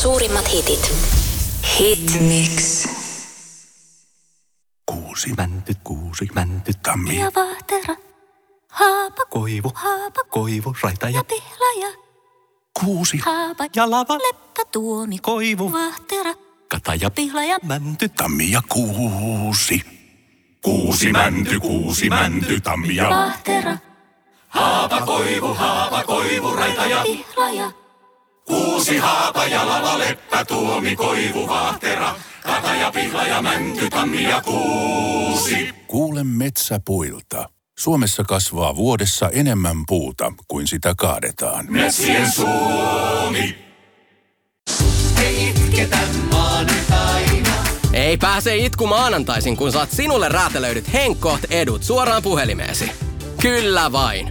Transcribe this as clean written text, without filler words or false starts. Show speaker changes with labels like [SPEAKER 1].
[SPEAKER 1] suurimmat hitit. Hit Mix.
[SPEAKER 2] Kuusi mänty, tammi
[SPEAKER 3] ja vahtera, haapa,
[SPEAKER 2] koivu, raita ja
[SPEAKER 3] pihlaja.
[SPEAKER 2] kuusi,
[SPEAKER 3] Haapa
[SPEAKER 2] ja lava,
[SPEAKER 3] leppätuomi,
[SPEAKER 2] koivu,
[SPEAKER 3] vahtera,
[SPEAKER 2] kata ja
[SPEAKER 3] pihlaja.
[SPEAKER 2] mänty, tammi ja kuusi. Kuusi mänty, tammi ja
[SPEAKER 3] Vahtera,
[SPEAKER 2] haapa, koivu, raita ja
[SPEAKER 3] pihlaja.
[SPEAKER 2] kuusi, haapa ja lava, leppä, tuomi, koivu, vahtera, kata ja pihlaja, mänty, tammi ja kuusi.
[SPEAKER 4] Kuule metsäpuilta. Suomessa kasvaa vuodessa enemmän puuta kuin sitä kaadetaan.
[SPEAKER 2] Metsien Suomi.
[SPEAKER 5] Ei pääse itku maanantaisin, kun saat sinulle räätälöidyt Henkkoht edut suoraan puhelimeesi. Kyllä vain.